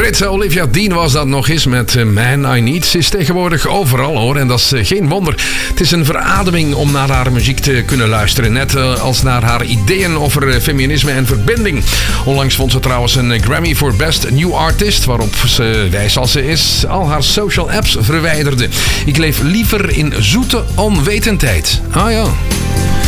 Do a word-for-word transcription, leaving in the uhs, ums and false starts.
Britse Olivia Dean was dat nog eens met Man I Need. Ze is tegenwoordig overal hoor en dat is geen wonder. Het is een verademing om naar haar muziek te kunnen luisteren. Net als naar haar ideeën over feminisme en verbinding. Onlangs vond ze trouwens een Grammy voor Best New Artist, waarop ze, wijs als ze is, al haar social apps verwijderde. Ik leef liever in zoete onwetendheid. Ah ja.